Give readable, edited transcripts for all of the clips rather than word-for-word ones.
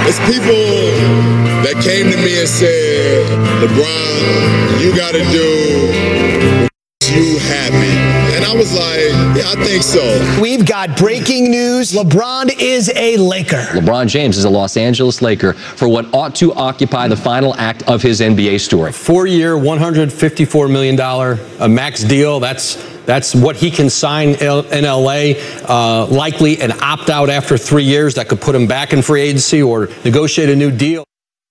It's people that came to me and said, LeBron, you got to do what you happy. And I was like, yeah, I think so. We've got breaking news. LeBron is a Laker. LeBron James is a Los Angeles Laker for what ought to occupy the final act of his NBA story. 4-year, $154 million max deal. That's what he can sign in L.A. Likely an opt-out after 3 years that could put him back in free agency or negotiate a new deal.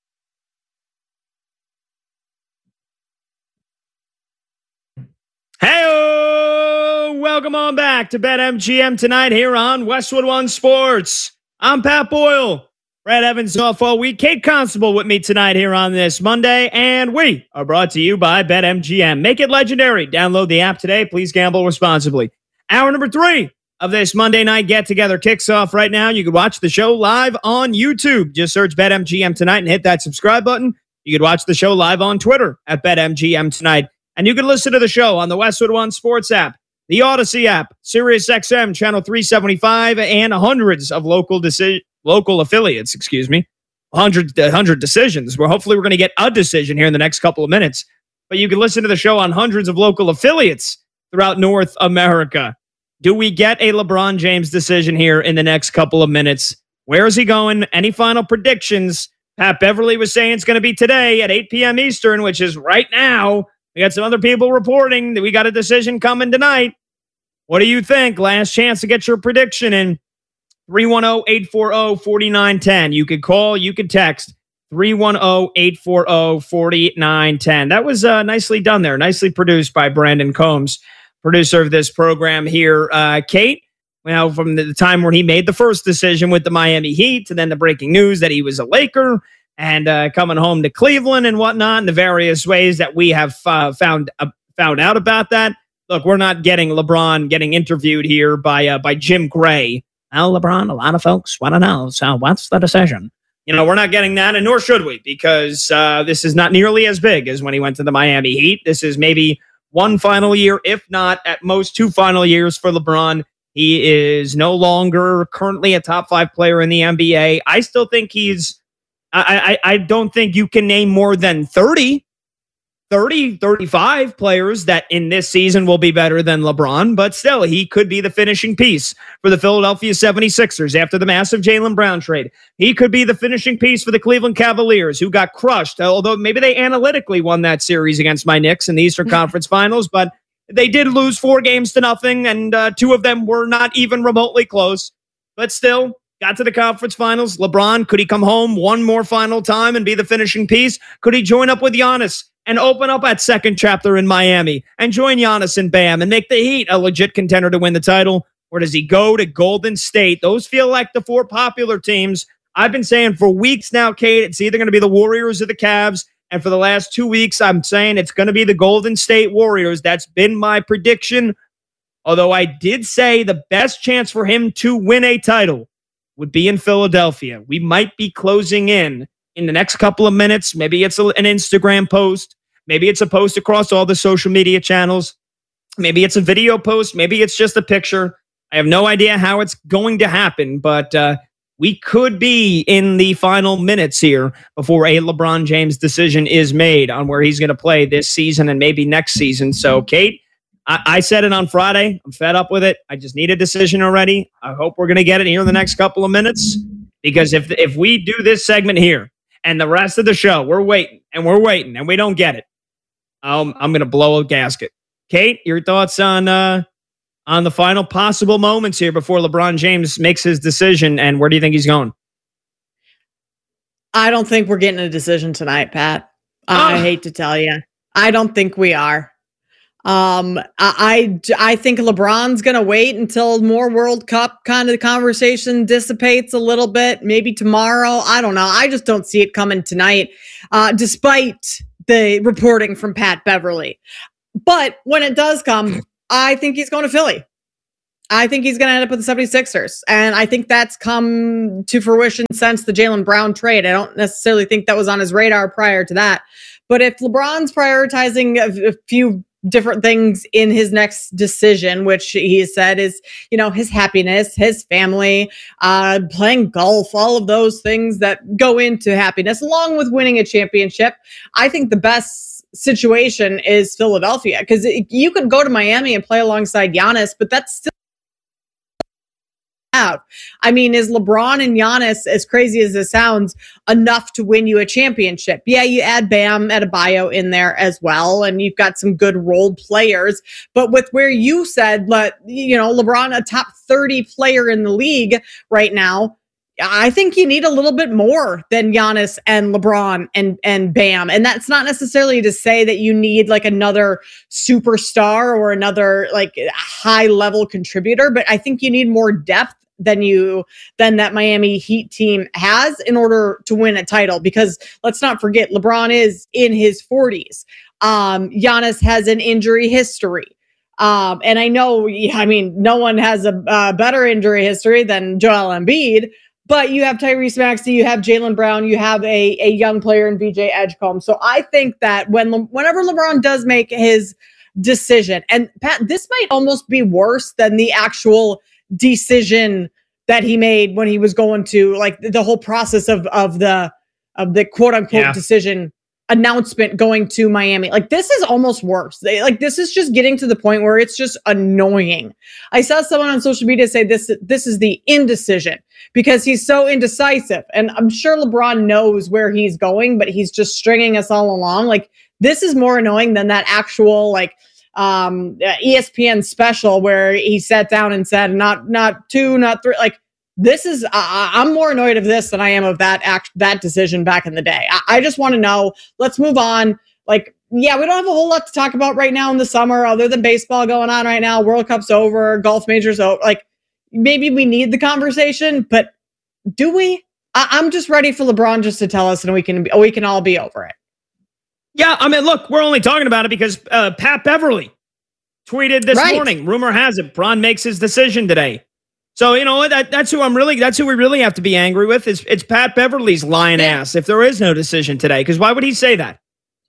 Hey, welcome on back to BetMGM tonight here on Westwood One Sports. I'm Pat Boyle. Brad Evans off all week. Kate Constable with me tonight here on this Monday. And we are brought to you by BetMGM. Make it legendary. Download the app today. Please gamble responsibly. Hour number 3 of this Monday night get-together kicks off right now. You can watch the show live on YouTube. Just search BetMGM tonight and hit that subscribe button. You can watch the show live on Twitter at BetMGM tonight. And you can listen to the show on the Westwood One Sports app, the Odyssey app, SiriusXM, Channel 375, and hundreds of local affiliates, 100 decisions, where hopefully we're going to get a decision here in the next couple of minutes. But you can listen to the show on hundreds of local affiliates throughout North America. Do we get a LeBron James decision here in the next couple of minutes? Where is he going? Any final predictions? Pat Beverly was saying it's going to be today at 8 p.m. Eastern, which is right now. We got some other people reporting that we got a decision coming tonight. What do you think? Last chance to get your prediction in. 310-840-4910. You could call, you could text 310-840-4910. That was nicely done there. Nicely produced by Brandon Combs, producer of this program here. Kate, well, from the time when he made the first decision with the Miami Heat, and then the breaking news that he was a Laker and coming home to Cleveland and whatnot, and the various ways that we have found out about that. Look, we're not getting LeBron getting interviewed here by Jim Gray. Well, LeBron, a lot of folks want to know, so what's the decision? We're not getting that, and nor should we, because this is not nearly as big as when he went to the Miami Heat. This is maybe one final year, if not at most 2 final years for LeBron. He is no longer currently a top 5 player in the NBA. I still think I don't think you can name more than 35 players that in this season will be better than LeBron, but still, he could be the finishing piece for the Philadelphia 76ers after the massive Jaylen Brown trade. He could be the finishing piece for the Cleveland Cavaliers, who got crushed, although maybe they analytically won that series against my Knicks in the Eastern Conference Finals, but they did lose 4-0, and 2 of them were not even remotely close, but still got to the conference finals. LeBron, could he come home one more final time and be the finishing piece? Could he join up with Giannis and open up that second chapter in Miami and join Giannis and Bam and make the Heat a legit contender to win the title? Or does he go to Golden State? Those feel like the 4 popular teams. I've been saying for weeks now, Kate, it's either going to be the Warriors or the Cavs. And for the last 2 weeks, I'm saying it's going to be the Golden State Warriors. That's been my prediction. Although I did say the best chance for him to win a title would be in Philadelphia. We might be closing in the next couple of minutes. Maybe it's an Instagram post. Maybe it's a post across all the social media channels. Maybe it's a video post. Maybe it's just a picture. I have no idea how it's going to happen, but we could be in the final minutes here before a LeBron James decision is made on where he's going to play this season and maybe next season. So, Kate, I said it on Friday. I'm fed up with it. I just need a decision already. I hope we're going to get it here in the next couple of minutes, because if we do this segment here and the rest of the show, we're waiting and we don't get it, I'm going to blow a gasket. Kate, your thoughts on the final possible moments here before LeBron James makes his decision, and where do you think he's going? I don't think we're getting a decision tonight, Pat. I hate to tell you. I don't think we are. I think LeBron's going to wait until more World Cup kind of conversation dissipates a little bit. Maybe tomorrow. I don't know. I just don't see it coming tonight, despite the reporting from Pat Beverly. But when it does come, I think he's going to Philly. I think he's going to end up with the 76ers. And I think that's come to fruition since the Jaylen Brown trade. I don't necessarily think that was on his radar prior to that. But if LeBron's prioritizing a few different things in his next decision, which he said is, his happiness, his family, playing golf, all of those things that go into happiness, along with winning a championship. I think the best situation is Philadelphia, because you could go to Miami and play alongside Giannis, but that's still have. I mean, is LeBron and Giannis, as crazy as it sounds, enough to win you a championship? Yeah, you add Bam Adebayo in there as well, and you've got some good role players. But with where you said, LeBron, a top 30 player in the league right now, I think you need a little bit more than Giannis and LeBron and Bam. And that's not necessarily to say that you need like another superstar or another like high level contributor, but I think you need more depth than that Miami Heat team has in order to win a title. Because let's not forget, LeBron is in his 40s. Giannis has an injury history. And I know, no one has a better injury history than Joel Embiid. But you have Tyrese Maxey, you have Jaylen Brown, you have a young player in VJ Edgecombe. So I think that whenever LeBron does make his decision, and Pat, this might almost be worse than the actual decision that he made when he was going to like the whole process of the quote unquote decision announcement going to Miami. Like, this is almost worse. This is just getting to the point where it's just annoying. I saw someone on social media say this is the indecision, because he's so indecisive. And I'm sure LeBron knows where he's going, but he's just stringing us all along. Like, this is more annoying than that actual ESPN special where he sat down and said, not two, not three. Like, this is, I'm more annoyed of this than I am of that decision back in the day. I just want to know, let's move on. Like, yeah, we don't have a whole lot to talk about right now in the summer, other than baseball going on right now. World Cup's over, golf majors over. Like, maybe we need the conversation, but do we? I'm just ready for LeBron just to tell us, and we can all be over it. Yeah, I mean, look, we're only talking about it because Pat Beverly tweeted this morning. Rumor has it, Bron makes his decision today. So, you know what? That's who we really have to be angry with. It's Pat Beverly's lying ass if there is no decision today. Because why would he say that?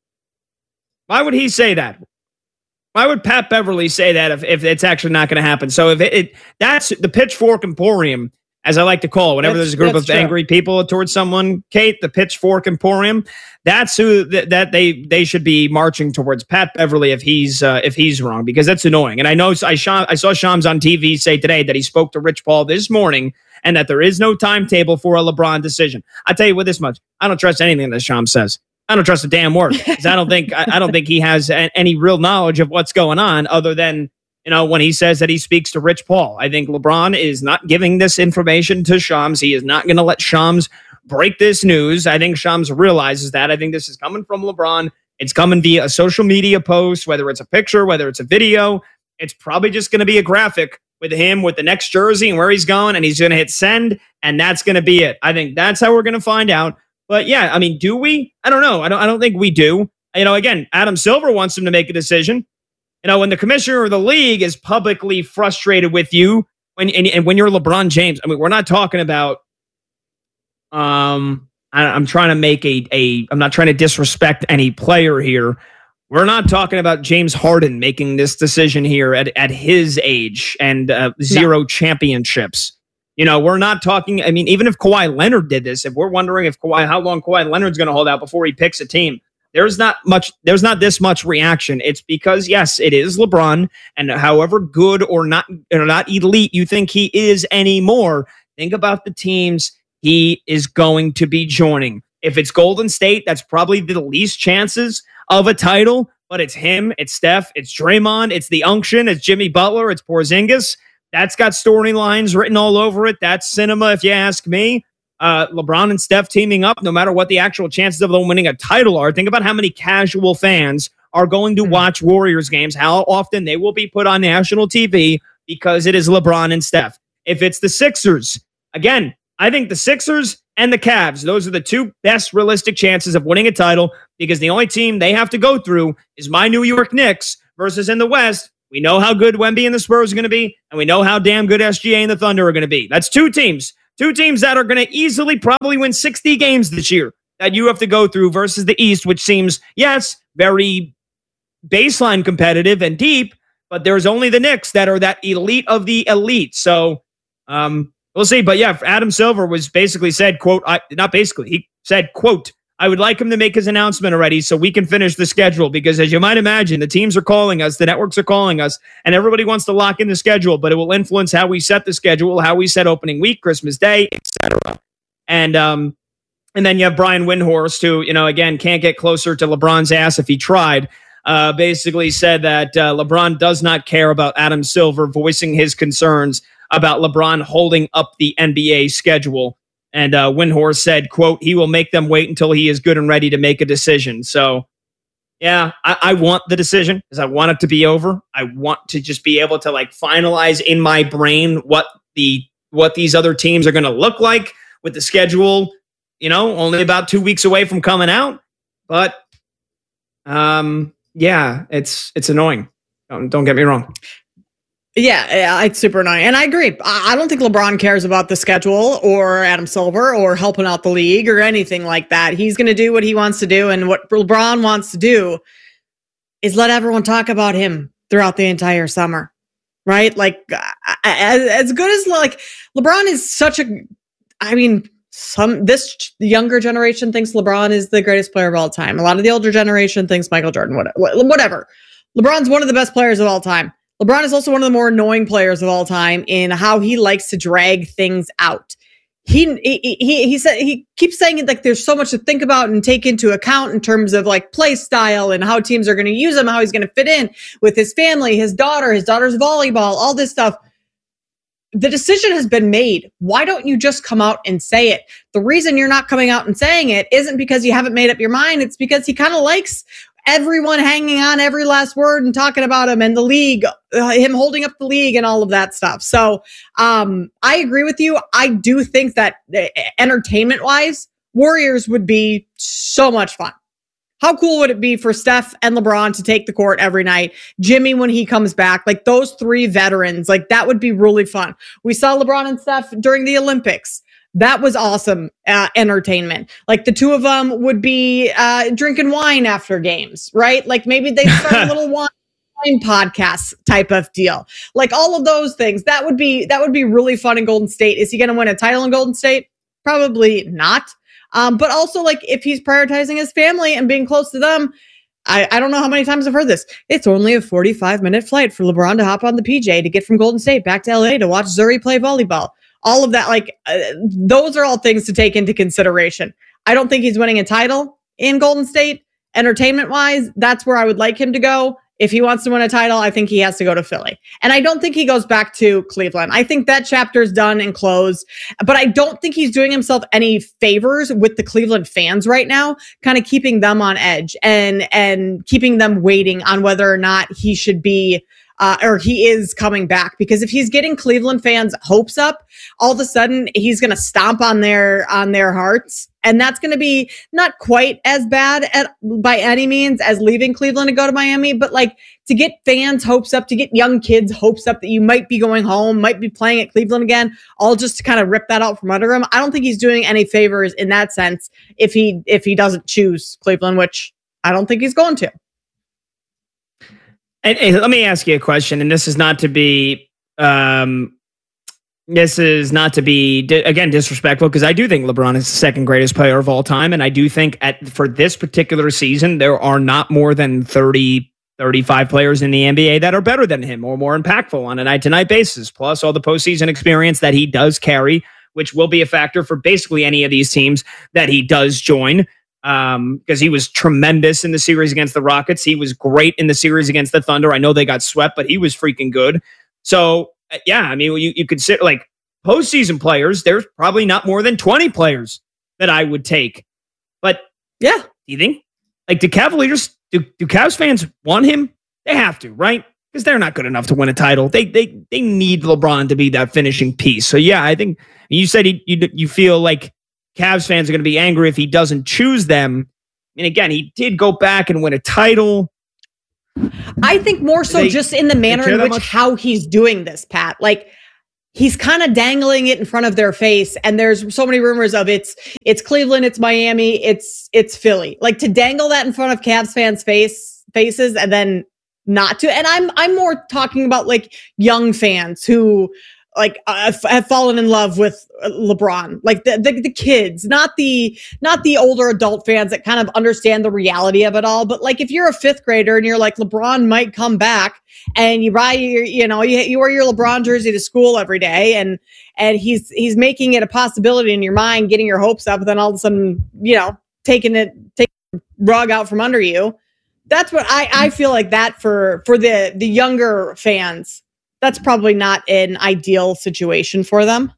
Why would he say that? Why would Pat Beverly say that if it's actually not going to happen? So if that's the Pitchfork Emporium, as I like to call it, whenever there's a group of angry people towards someone, Kate, the Pitchfork Emporium, that's who that they should be marching towards, Pat Beverly, if he's wrong, because that's annoying. And I know I saw Shams on TV say today that he spoke to Rich Paul this morning and that there is no timetable for a LeBron decision. I tell you what, this much, I don't trust anything that Shams says. I don't trust a damn word, because I don't think he has any real knowledge of what's going on, other than, you know, when he says that he speaks to Rich Paul. I think LeBron is not giving this information to Shams. He is not going to let Shams break this news. I think Shams realizes that. I think this is coming from LeBron. It's coming via a social media post, whether it's a picture, whether it's a video. It's probably just going to be a graphic with him with the next jersey and where he's going, and he's going to hit send, and that's going to be it. I think that's how we're going to find out. But yeah, I mean, do we? I don't know. I don't think we do. You know, again, Adam Silver wants him to make a decision. You know, when the commissioner of the league is publicly frustrated with you, when you're LeBron James, I mean, we're not talking about. I'm trying to make I'm not trying to disrespect any player here. We're not talking about James Harden making this decision here at his age and zero championships. You know, we're not talking. I mean, even if Kawhi Leonard did this, if we're wondering how long Kawhi Leonard's going to hold out before he picks a team, there's not this much reaction. It's because, yes, it is LeBron, and however good or not elite you think he is anymore, think about the teams he is going to be joining. If it's Golden State, that's probably the least chances of a title, but it's him, it's Steph, it's Draymond, it's the Unction, it's Jimmy Butler, it's Porzingis. That's got storylines written all over it. That's cinema, if you ask me. LeBron and Steph teaming up, no matter what the actual chances of them winning a title are. Think about how many casual fans are going to watch Warriors games, how often they will be put on national TV because it is LeBron and Steph. If it's the Sixers, again, I think the Sixers and the Cavs, those are the two best realistic chances of winning a title, because the only team they have to go through is my New York Knicks versus in the West. We know how good Wemby and the Spurs are going to be, and we know how damn good SGA and the Thunder are going to be. That's two teams that are going to easily probably win 60 games this year that you have to go through versus the East, which seems, yes, very baseline competitive and deep, but there's only the Knicks that are that elite of the elite. So we'll see. But yeah, Adam Silver was basically said, quote, he said, quote, I would like him to make his announcement already so we can finish the schedule, because as you might imagine, the teams are calling us, the networks are calling us, and everybody wants to lock in the schedule, but it will influence how we set the schedule, how we set opening week, Christmas Day, etc. And then you have Brian Windhorst, who, again, can't get closer to LeBron's ass if he tried. Basically said that LeBron does not care about Adam Silver voicing his concerns about LeBron holding up the NBA schedule. And Windhorst said, quote, he will make them wait until he is good and ready to make a decision. So, yeah, I want the decision because I want it to be over. I want to just be able to finalize in my brain what these other teams are going to look like with the schedule, only about 2 weeks away from coming out. But, yeah, it's annoying. Don't get me wrong. Yeah, it's super annoying. And I agree. I don't think LeBron cares about the schedule or Adam Silver or helping out the league or anything like that. He's going to do what he wants to do. And what LeBron wants to do is let everyone talk about him throughout the entire summer, right? As good as LeBron is such this younger generation thinks LeBron is the greatest player of all time. A lot of the older generation thinks Michael Jordan, whatever. LeBron's one of the best players of all time. LeBron is also one of the more annoying players of all time in how he likes to drag things out. He said he keeps saying it there's so much to think about and take into account in terms of play style and how teams are going to use him, how he's going to fit in with his family, his daughter's volleyball, all this stuff. The decision has been made. Why don't you just come out and say it? The reason you're not coming out and saying it isn't because you haven't made up your mind. It's because he kind of likes everyone hanging on every last word and talking about him and the league, him holding up the league and all of that stuff. So I agree with you. I do think that entertainment wise, Warriors would be so much fun. How cool would it be for Steph and LeBron to take the court every night? Jimmy, when he comes back, those three veterans, that would be really fun. We saw LeBron and Steph during the Olympics. That was awesome entertainment. The two of them would be drinking wine after games, right? Maybe they start a little wine podcast type of deal. All of those things. That would be really fun in Golden State. Is he going to win a title in Golden State? Probably not. But also if he's prioritizing his family and being close to them, I don't know how many times I've heard this. It's only a 45-minute flight for LeBron to hop on the PJ to get from Golden State back to LA to watch Zuri play volleyball. All of that, those are all things to take into consideration. I don't think he's winning a title in Golden State. Entertainment-wise, that's where I would like him to go. If he wants to win a title, I think he has to go to Philly. And I don't think he goes back to Cleveland. I think that chapter is done and closed. But I don't think he's doing himself any favors with the Cleveland fans right now, kind of keeping them on edge and keeping them waiting on whether or not he should be or he is coming back. Because if he's getting Cleveland fans' hopes up, all of a sudden he's going to stomp on their hearts. And that's going to be not quite as bad by any means as leaving Cleveland to go to Miami. But to get fans' hopes up, to get young kids' hopes up that you might be going home, might be playing at Cleveland again, all just to kind of rip that out from under him. I don't think he's doing any favors in that sense if he doesn't choose Cleveland, which I don't think he's going to. Hey, let me ask you a question, and this is not to be again disrespectful, because I do think LeBron is the second greatest player of all time, and I do think for this particular season there are not more than 30, 35 players in the NBA that are better than him or more impactful on a night-to-night basis, plus all the postseason experience that he does carry, which will be a factor for basically any of these teams that he does join. Because he was tremendous in the series against the Rockets. He was great in the series against the Thunder. I know they got swept, but he was freaking good. So, yeah, I mean, you consider postseason players, there's probably not more than 20 players that I would take. But, yeah, do you think? Do Cavaliers, do Cavs fans want him? They have to, right? Because they're not good enough to win a title. They need LeBron to be that finishing piece. So, yeah, I think you said you feel like Cavs fans are going to be angry if he doesn't choose them. And again, he did go back and win a title. I think more so just in the manner in which how he's doing this, Pat. He's kind of dangling it in front of their face, and there's so many rumors of it's Cleveland, it's Miami, it's Philly. To dangle that in front of Cavs fans' face, faces and then not to. And I'm more talking about like young fans who like have fallen in love with LeBron, like the kids, not the older adult fans that kind of understand the reality of it all. But like, if you're a fifth grader and you're like, LeBron might come back, and you buy your, you wear your LeBron jersey to school every day, and he's making it a possibility in your mind, getting your hopes up, and then all of a sudden, taking the rug out from under you. That's what I feel like that for the younger fans. That's probably not an ideal situation for them.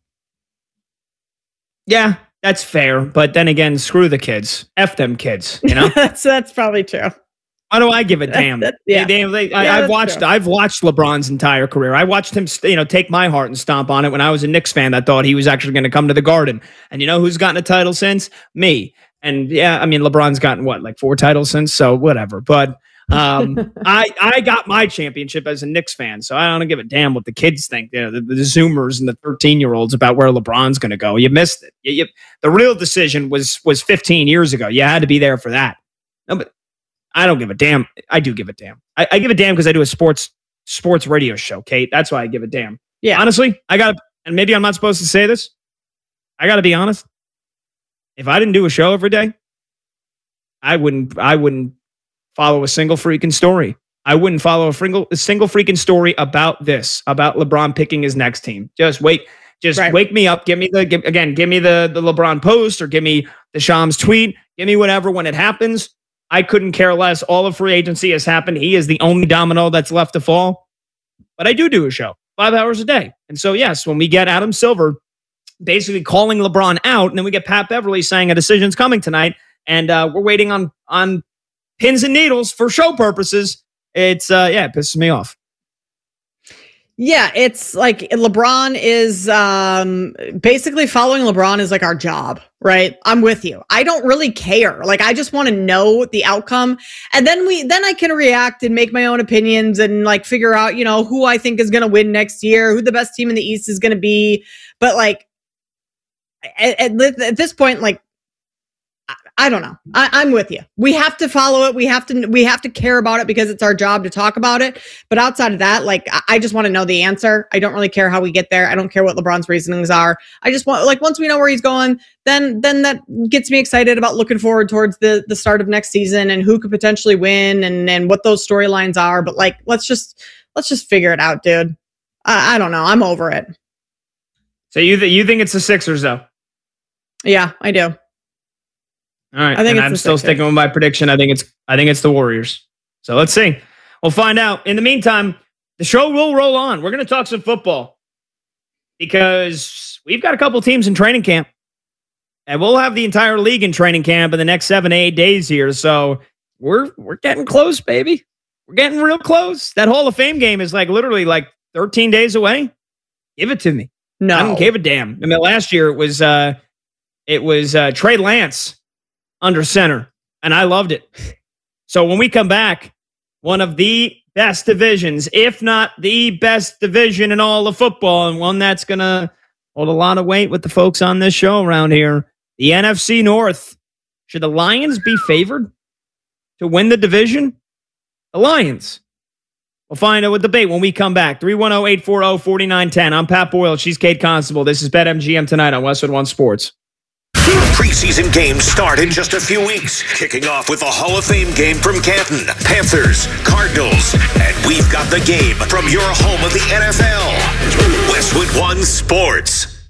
Yeah, that's fair. But then again, screw the kids. F them kids, that's probably true. Why do I give a damn? I've watched LeBron's entire career. I watched him, take my heart and stomp on it when I was a Knicks fan that thought he was actually going to come to the Garden. And you know who's gotten a title since? Me. And yeah, I mean, LeBron's gotten like 4 titles since, so whatever. But I got my championship as a Knicks fan, so I don't give a damn what the kids think. The Zoomers and the 13-year-olds about where LeBron's going to go. You missed it. The real decision was 15 years ago. You had to be there for that. No, but I don't give a damn. I do give a damn. I give a damn because I do a sports radio show, Kate. That's why I give a damn. Yeah. Honestly, and maybe I'm not supposed to say this. I got to be honest. If I didn't do a show every day, I wouldn't follow a single freaking story. I wouldn't follow a single freaking story about LeBron picking his next team. Just wait. Wake me up. Give me the LeBron post, or give me the Shams tweet. Give me whatever when it happens. I couldn't care less. All of free agency has happened. He is the only domino that's left to fall. But I do a show 5 hours a day. And so, yes, when we get Adam Silver basically calling LeBron out, and then we get Pat Beverly saying a decision's coming tonight, and we're waiting on pins and needles for show purposes, it pisses me off. Yeah, it's like LeBron is basically following LeBron is like our job, right? I'm with you. I don't really care. Like, I just want to know the outcome, and then I can react and make my own opinions and like figure out, who I think is going to win next year, who the best team in the East is going to be. But like at this point, like, I don't know. I'm with you. We have to follow it. We have to care about it because it's our job to talk about it. But outside of that, like, I just want to know the answer. I don't really care how we get there. I don't care what LeBron's reasonings are. I just want, like, once we know where he's going, then that gets me excited about looking forward towards the start of next season and who could potentially win and what those storylines are. But like, let's just figure it out, dude. I don't know. I'm over it. So you think it's the Sixers though? Yeah, I do. All right, I'm still sticking with my prediction. I think it's the Warriors. So let's see. We'll find out. In the meantime, the show will roll on. We're going to talk some football because we've got a couple teams in training camp, and we'll have the entire league in training camp in the next 7 to 8 days here. So we're getting close, baby. We're getting real close. That Hall of Fame game is like literally like 13 days away. Give it to me. No, I don't give a damn. I mean, last year it was Trey Lance under center, and I loved it. So when we come back, one of the best divisions, if not the best division in all of football, and one that's going to hold a lot of weight with the folks on this show around here, the NFC North. Should the Lions be favored to win the division? The Lions. We'll find out with debate when we come back. 310-840-4910. I'm Pat Boyle. She's Kate Constable. This is BetMGM tonight on Westwood One Sports. Preseason games start in just a few weeks, kicking off with a Hall of Fame game from Canton, Panthers, Cardinals, and we've got the game from your home of the NFL, Westwood One Sports.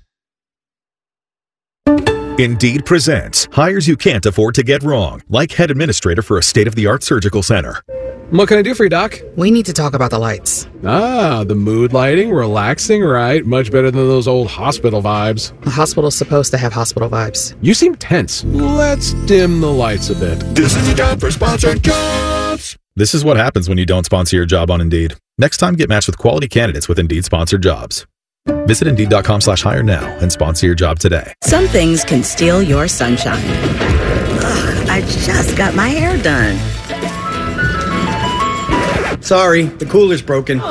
Indeed presents hires you can't afford to get wrong, like head administrator for a state-of-the-art surgical center. What can I do for you, Doc? We need to talk about the lights. Ah, the mood lighting, relaxing, right? Much better than those old hospital vibes. A hospital's supposed to have hospital vibes. You seem tense. Let's dim the lights a bit. This is the time for sponsored jobs. This is what happens when you don't sponsor your job on Indeed. Next time, get matched with quality candidates with Indeed sponsored jobs. Visit Indeed.com/hire now and sponsor your job today. Some things can steal your sunshine. Ugh, I just got my hair done. Sorry, the cooler's broken.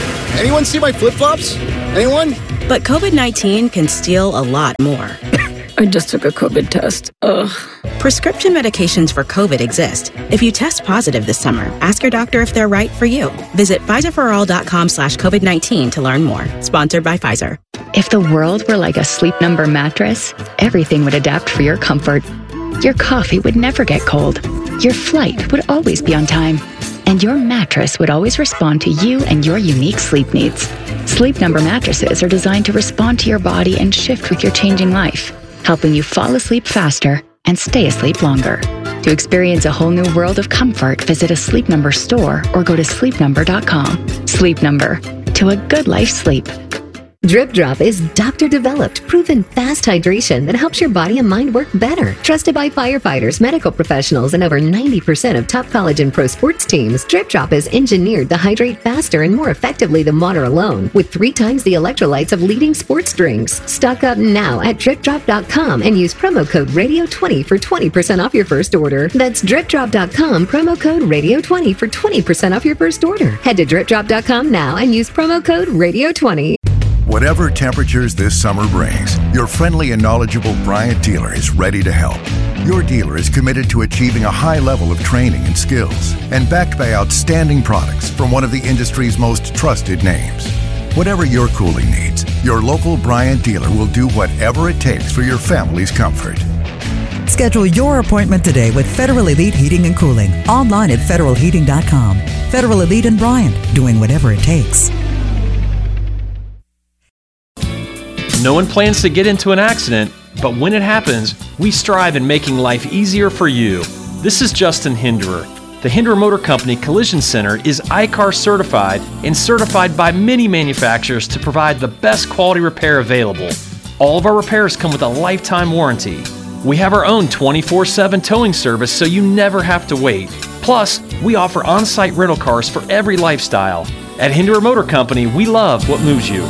Anyone see my flip-flops? Anyone? But COVID-19 can steal a lot more. I just took a COVID test. Ugh. Prescription medications for COVID exist. If you test positive this summer, ask your doctor if they're right for you. Visit PfizerForAll.com/COVID-19 to learn more. Sponsored by Pfizer. If the world were like a Sleep Number mattress, everything would adapt for your comfort. Your coffee would never get cold. Your flight would always be on time. And your mattress would always respond to you and your unique sleep needs. Sleep Number mattresses are designed to respond to your body and shift with your changing life, helping you fall asleep faster and stay asleep longer. To experience a whole new world of comfort, visit a Sleep Number store or go to sleepnumber.com. Sleep Number. To a good life sleep. Drip Drop is doctor-developed, proven fast hydration that helps your body and mind work better. Trusted by firefighters, medical professionals, and over 90% of top college and pro sports teams, Drip Drop is engineered to hydrate faster and more effectively than water alone, with 3 times the electrolytes of leading sports drinks. Stock up now at DripDrop.com and use promo code Radio20 for 20% off your first order. That's DripDrop.com, promo code Radio20 for 20% off your first order. Head to DripDrop.com now and use promo code Radio20. Whatever temperatures this summer brings, your friendly and knowledgeable Bryant dealer is ready to help. Your dealer is committed to achieving a high level of training and skills, and backed by outstanding products from one of the industry's most trusted names. Whatever your cooling needs, your local Bryant dealer will do whatever it takes for your family's comfort. Schedule your appointment today with Federal Elite Heating and Cooling, online at federalheating.com. Federal Elite and Bryant, doing whatever it takes. No one plans to get into an accident, but when it happens, we strive in making life easier for you. This is Justin Hinderer. The Hinderer Motor Company Collision Center is ICAR certified and certified by many manufacturers to provide the best quality repair available. All of our repairs come with a lifetime warranty. We have our own 24/7 towing service so you never have to wait. Plus, we offer on-site rental cars for every lifestyle. At Hinderer Motor Company, we love what moves you.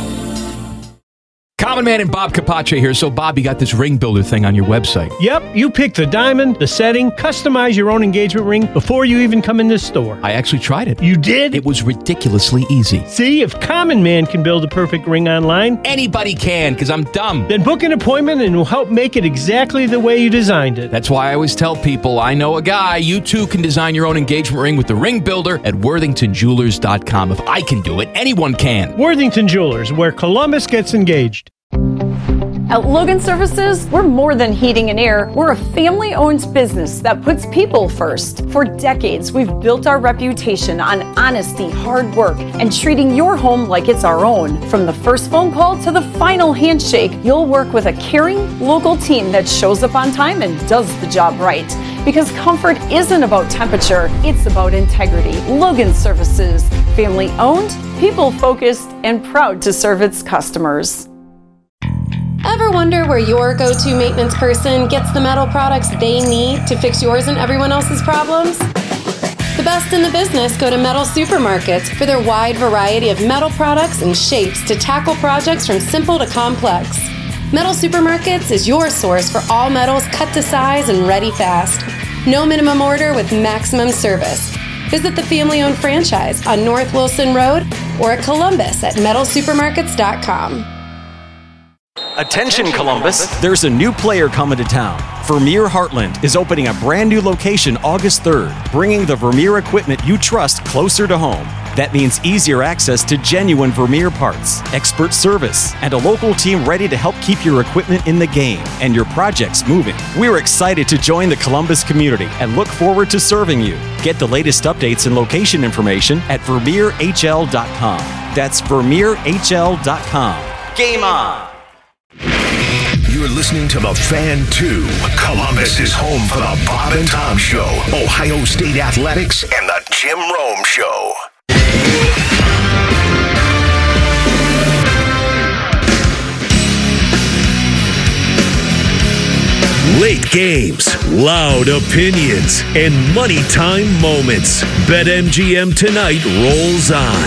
Common Man and Bob Capace here. So, Bob, you got this ring builder thing on your website. Yep, you pick the diamond, the setting, customize your own engagement ring before you even come in this store. I actually tried it. You did? It was ridiculously easy. See, if Common Man can build a perfect ring online, anybody can, because I'm dumb. Then book an appointment and we'll help make it exactly the way you designed it. That's why I always tell people, I know a guy. You too can design your own engagement ring with the ring builder at worthingtonjewelers.com. If I can do it, anyone can. Worthington Jewelers, where Columbus gets engaged. At Logan Services, we're more than heating and air. We're a family-owned business that puts people first. For decades, we've built our reputation on honesty, hard work, and treating your home like it's our own. From the first phone call to the final handshake, you'll work with a caring, local team that shows up on time and does the job right. Because comfort isn't about temperature, it's about integrity. Logan Services, family-owned, people-focused, and proud to serve its customers. Ever wonder where your go-to maintenance person gets the metal products they need to fix yours and everyone else's problems? The best in the business go to Metal Supermarkets for their wide variety of metal products and shapes to tackle projects from simple to complex. Metal Supermarkets is your source for all metals cut to size and ready fast. No minimum order with maximum service. Visit the family-owned franchise on North Wilson Road or at Columbus at metalsupermarkets.com. Attention Columbus, there's a new player coming to town. Vermeer Heartland is opening a brand new location August 3rd, bringing the Vermeer equipment you trust closer to home. That means easier access to genuine Vermeer parts, expert service, and a local team ready to help keep your equipment in the game and your projects moving. We're excited to join the Columbus community and look forward to serving you. Get the latest updates and location information at VermeerHL.com. That's VermeerHL.com. Game on! You're listening to The Fan 2. Columbus is home for the Bob and Tom Show, Ohio State Athletics, and the Jim Rome Show. Late games, loud opinions, and money time moments. BetMGM tonight rolls on.